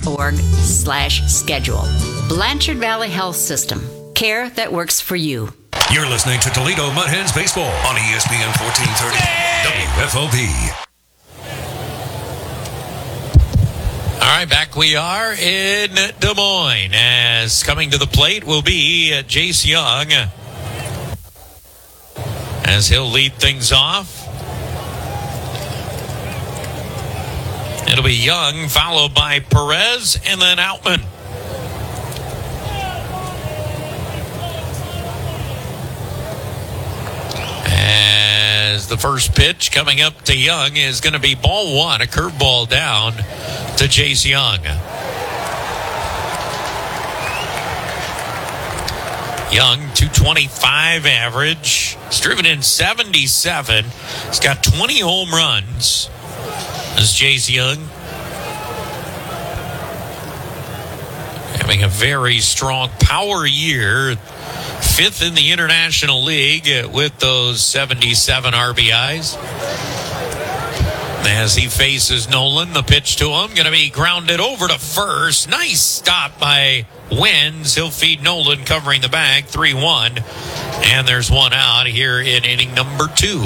blanchardvalleyhealth.org/schedule. Blanchard Valley Health System. Care that works for you. You're listening to Toledo Mud Hens Baseball on ESPN 1430 WFOP. All right, back we are in Des Moines. As coming to the plate will be Jace Young, as he'll lead things off. It'll be Young, followed by Perez, and then Outman. As the first pitch coming up to Young is going to be ball one, a curveball down to Jace Young. Young, 225 average. He's driven in 77. He's got 20 home runs. This is Jace Young. Having a very strong power year. Fifth in the International League with those 77 RBIs. As he faces Nolan, the pitch to him going to be grounded over to first. Nice stop by Wins. He'll feed Nolan, covering the bag, 3-1. And there's one out here in inning number 2.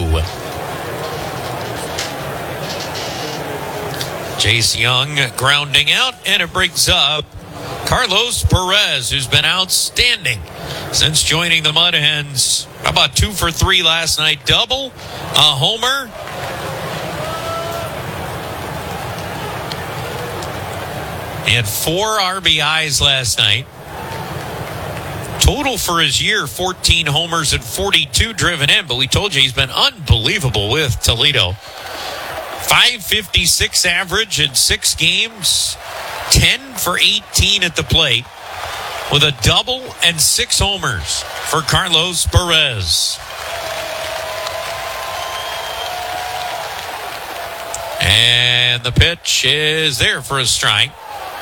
Jace Young grounding out, and it brings up Carlos Perez, who's been outstanding since joining the Mud Hens. How about 2 for 3 last night? Double, a homer. He had 4 RBIs last night. Total for his year, 14 homers and 42 driven in. But we told you he's been unbelievable with Toledo. 556 average in 6 games. 10 for 18 at the plate. With a double and 6 homers for Carlos Perez. And the pitch is there for a strike.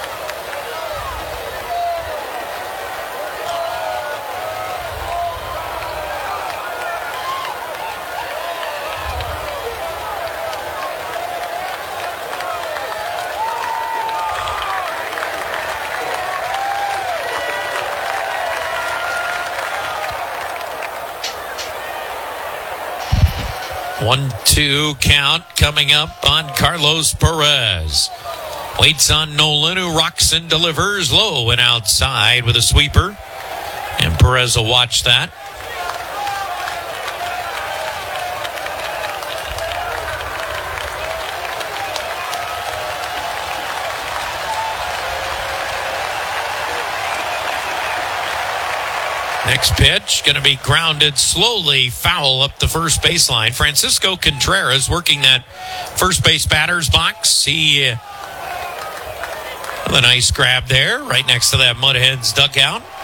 One, 2 count coming up on Carlos Perez. Waits on Nolan, who rocks and delivers low and outside with a sweeper. And Perez will watch that. Next pitch, going to be grounded slowly, foul up the first baseline. Francisco Contreras working that first base batter's box. He, with a nice grab there, right next to that Mud Hens dugout.